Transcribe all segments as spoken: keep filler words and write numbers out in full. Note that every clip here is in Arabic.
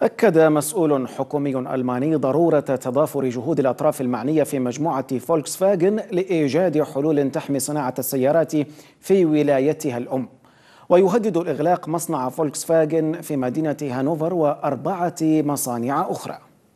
أكد مسؤول حكومي ألماني ضرورة تضافر جهود الأطراف المعنية في مجموعة فولكس فاجن لإيجاد حلول تحمي صناعة السيارات في ولايتها الأم. ويهدد الإغلاق مصنع فولكس فاجن في مدينة هانوفر وأربعة مصانع أخرى.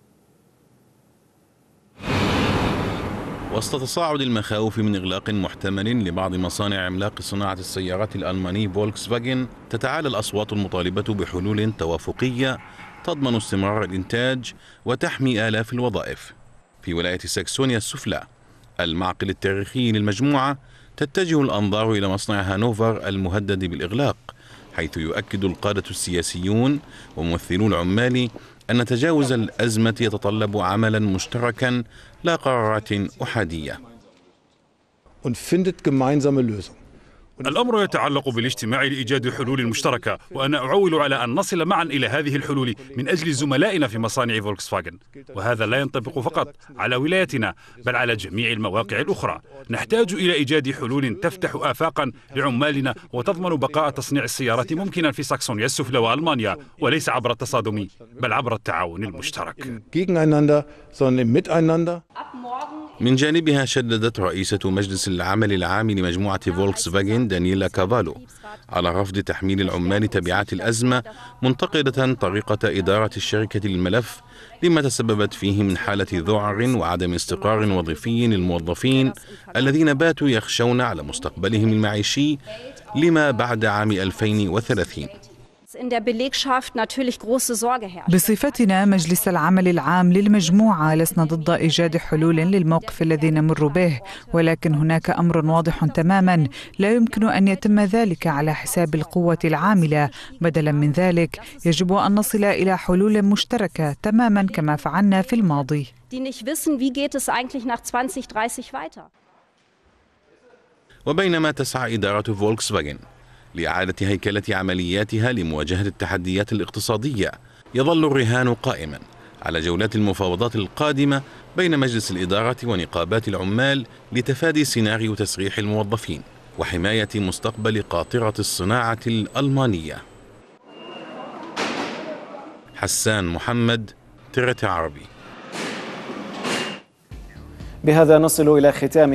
وسط تصاعد المخاوف من إغلاق محتمل لبعض مصانع عملاق صناعة السيارات الألماني فولكس فاجن، تتعالى الأصوات المطالبة بحلول توافقية تضمن استمرار الإنتاج وتحمي آلاف الوظائف. في ولاية ساكسونيا السفلى المعقل التاريخي للمجموعة، تتجه الأنظار إلى مصنع هانوفر المهدد بالإغلاق، حيث يؤكد القادة السياسيون وممثلو العمال أن تجاوز الأزمة يتطلب عملا مشتركا لا قرارات أحادية. الأمر يتعلق بالاجتماع لإيجاد حلول مشتركة، وأنا أعول على أن نصل معا إلى هذه الحلول من أجل زملائنا في مصانع فولكس فاجن. وهذا لا ينطبق فقط على ولايتنا بل على جميع المواقع الأخرى. نحتاج إلى إيجاد حلول تفتح آفاقا لعمالنا وتضمن بقاء تصنيع السيارات ممكنا في ساكسونيا السفلى وألمانيا، وليس عبر التصادم بل عبر التعاون المشترك. من جانبها شددت رئيسة مجلس العمل العام لمجموعة فولكس فاجن دانييلا كافالو على رفض تحميل العمال تبعات الأزمة، منتقدة طريقة إدارة الشركة للملف لما تسببت فيه من حالة ذعر وعدم استقرار وظيفي للموظفين الذين باتوا يخشون على مستقبلهم المعيشي لما بعد عام ألفين وثلاثين. بصفتنا مجلس العمل العام للمجموعة لسنا ضد إيجاد حلول للموقف الذي نمر به، ولكن هناك أمر واضح تماما، لا يمكن أن يتم ذلك على حساب القوة العاملة. بدلا من ذلك يجب أن نصل إلى حلول مشتركة تماما كما فعلنا في الماضي. وبينما تسعى إدارة فولكس فاجن لإعادة هيكلة عملياتها لمواجهة التحديات الاقتصادية، يظل الرهان قائما على جولات المفاوضات القادمة بين مجلس الإدارة ونقابات العمال لتفادي سيناريو تسريح الموظفين وحماية مستقبل قاطرة الصناعة الألمانية. حسان محمد، ترت عربي. بهذا نصل إلى ختام